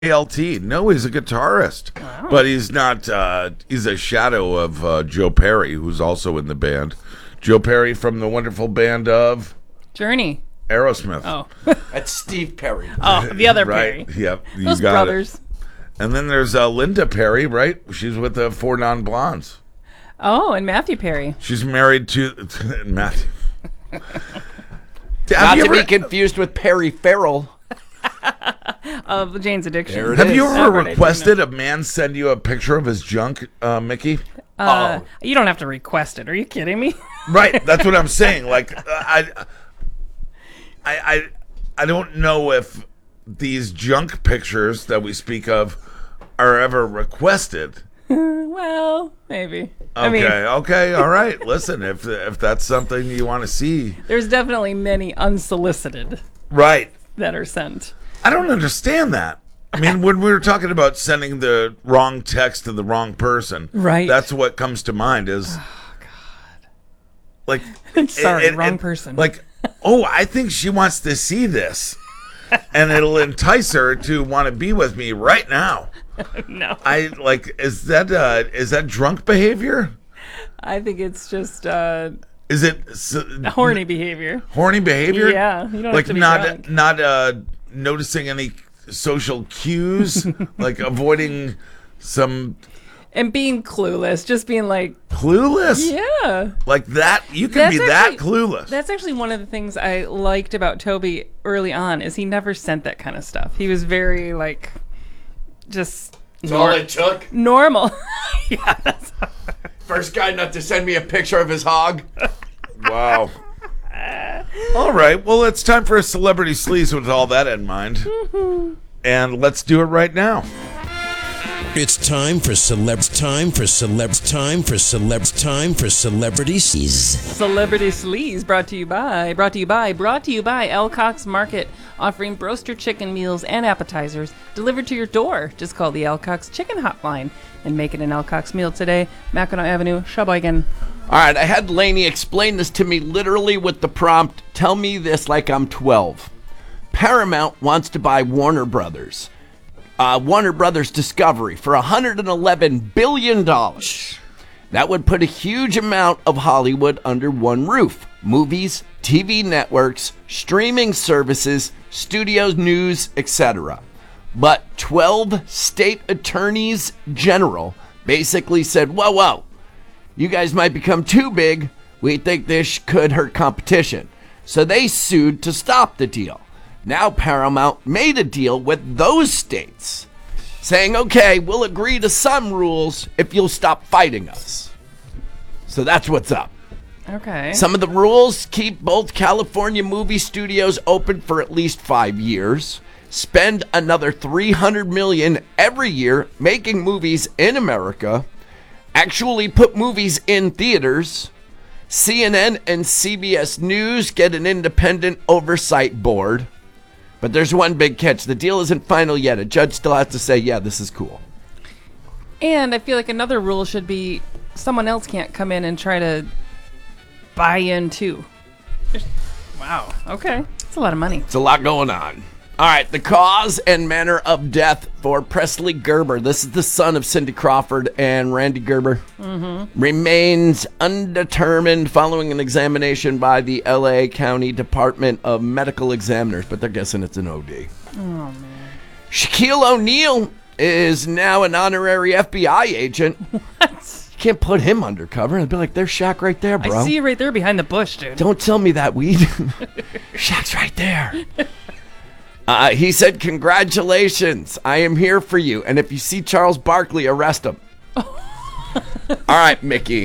ALT. No, he's a guitarist, but he's not. He's a shadow of Joe Perry, who's also in the band. Joe Perry from the wonderful band of Journey. Aerosmith. Oh. That's Steve Perry. Oh, the other right. Perry. Yep. You Those got brothers. it. And then there's Linda Perry, right? She's with the Four Non-Blondes. Oh, and Matthew Perry. She's married to Matthew. Not to be confused with Perry Farrell. Of Jane's Addiction. There it Have you is. ever Right, requested a man send you a picture of his junk, Mickey? You don't have to request it. Are you kidding me? Right, that's what I'm saying. Like, I don't know if these junk pictures that we speak of are ever requested. Well, maybe. Okay, all right. Listen, if that's something you want to see, There's definitely many unsolicited right? that are sent. I don't understand that. I mean, when we were talking about sending the wrong text to the wrong person, Right. That's what comes to mind is, like, Sorry, wrong person. Like, oh, I think she wants to see this, and it'll entice her to want to be with me right now. No. Is that drunk behavior? I think it's just Is it horny behavior. horny behavior? Yeah, you don't like have to be drunk. not noticing any social cues, like avoiding some And being clueless, just being like, clueless. yeah. Like that, you can That's be that actually- clueless. That's actually one of the things I liked about Toby early on is he never sent that kind of stuff. He was very like just That's all it took. normal. Yeah, that's First guy not to send me a picture of his hog. Wow. All right. Well, it's time for a celebrity sleaze with all that in mind. And let's do it right now. It's time for celebrity sleaze. Celebrity Sleaze brought to you by El Cox Market, offering broaster chicken meals and appetizers delivered to your door. Just call the El Cox Chicken Hotline and make it an El Cox meal today. Mackinac Avenue, Sheboygan. All right, I had Lainey explain this to me literally with the prompt, tell me this like I'm 12. Paramount wants to buy Warner Brothers. Warner Brothers Discovery for $111 billion. That would put a huge amount of Hollywood under one roof. Movies, TV networks, streaming services, studios, news, etc. But 12 state attorneys general basically said, whoa, you guys might become too big. We think this could hurt competition. So they sued to stop the deal. Now Paramount made a deal with those states, saying, okay, we'll agree to some rules if you'll stop fighting us. So that's what's up. Okay. Some of the rules keep both California movie studios open for at least 5 years, spend another $300 million every year making movies in America, actually put movies in theaters. CNN and CBS News get an independent oversight board. But there's one big catch. The deal isn't final yet. A judge still has to say, yeah, this is cool. And I feel like another rule should be someone else can't come in and try to buy in too. Wow. Okay. That's a lot of money. It's a lot going on. All right, the cause and manner of death for Presley Gerber. This is the son of Cindy Crawford and Randy Gerber. Remains undetermined following an examination by the L.A. County Department of Medical Examiners, but they're guessing it's an OD. Oh, man. Shaquille O'Neal is now an honorary FBI agent. What? You can't put him undercover. I'd be like, there's Shaq right there, bro. I see you right there behind the bush, dude. Don't tell me that, weed. Shaq's right there. He said, congratulations, I am here for you. And if you see Charles Barkley, arrest him. All right, Mickey.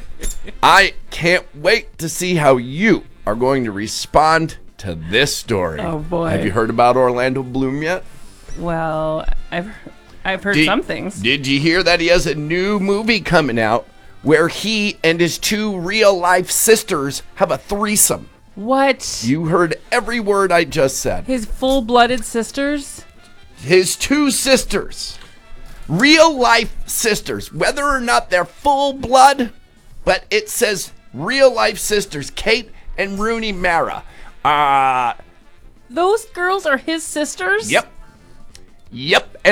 I can't wait to see how you are going to respond to this story. Oh, boy. Have you heard about Orlando Bloom yet? Well, I've heard some things. Did you hear that he has a new movie coming out where he and his two real-life sisters have a threesome? What? You heard every word I just said. His full-blooded sisters? His two sisters. Real-life sisters. Whether or not they're full blood, but it says real-life sisters. Kate and Rooney Mara. Those girls are his sisters? Yep. Yep.